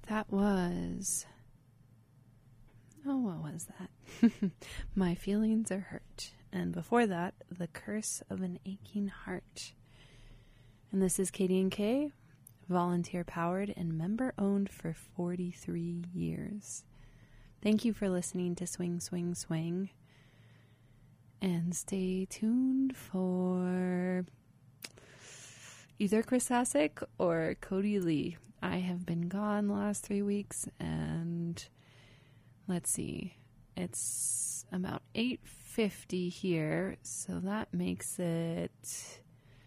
That was... Oh, what was that? My Feelings Are Hurt. And before that, The Curse of an Aching Heart. And this is Katie & Kay, volunteer-powered and member-owned for 43 years. Thank you for listening to Swing, Swing, Swing. And stay tuned for either Chris Sasek or Cody Lee. I have been gone the last 3 weeks, and let's see, it's about 8:50 here, so that makes it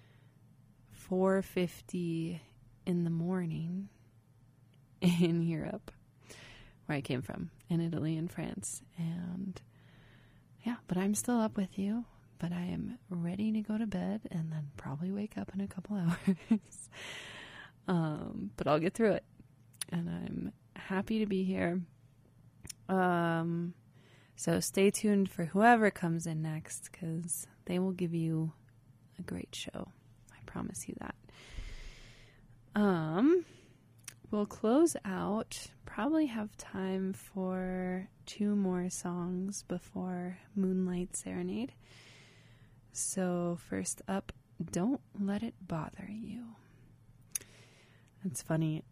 4:50 in the morning in Europe, where I came from, in Italy and France. And yeah, but I'm still up with you, but I am ready to go to bed and then probably wake up in a couple hours. But I'll get through it, and I'm happy to be here. So stay tuned for whoever comes in next, because they will give you a great show. I promise you that. We'll close out, probably have time for 2 more songs before Moonlight Serenade. So first up, Don't Let It Bother You. It's funny,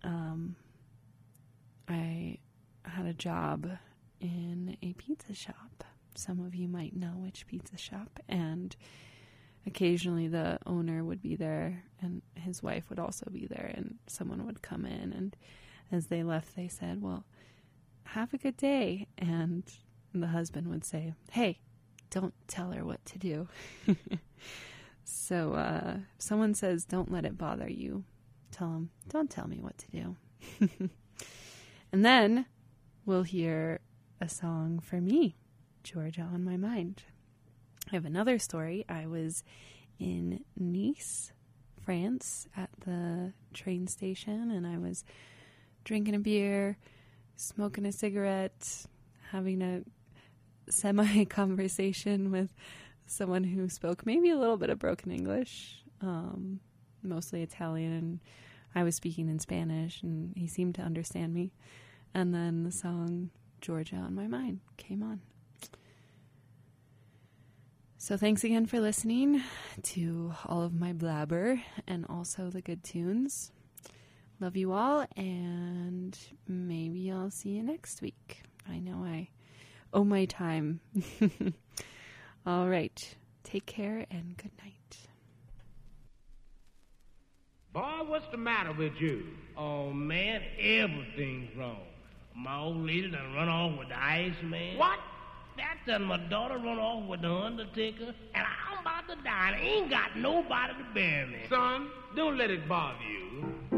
I had a job in a pizza shop. Some of you might know which pizza shop, and occasionally the owner would be there and his wife would also be there, and someone would come in, and as they left they said, well, have a good day, and the husband would say, hey, don't tell her what to do. So if someone says don't let it bother you, tell them, don't tell me what to do. And then we'll hear a song for me, Georgia on My Mind. I have another story. I was in Nice, France, at the train station, and I was drinking a beer, smoking a cigarette, having a semi-conversation with someone who spoke maybe a little bit of broken English, mostly Italian, and I was speaking in Spanish, and he seemed to understand me. And then the song Georgia on My Mind came on. So thanks again for listening to all of my blabber and also the good tunes. Love you all, and maybe I'll see you next week. I know I owe my time. All right. Take care and good night. Boy, what's the matter with you? Oh, man, everything's wrong. My old lady done run off with the Iceman. What? That done my daughter run off with the Undertaker, and I'm about to die, and I ain't got nobody to bury me. Son, don't let it bother you.